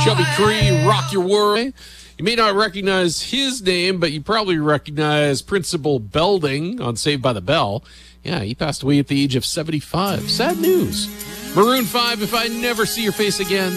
Chubby Cree, Rock Your World. You may not recognize his name, but you probably recognize Principal Belding on Saved by the Bell. Yeah, he passed away at the age of 75. Sad news. Maroon 5, If I Never See Your Face Again.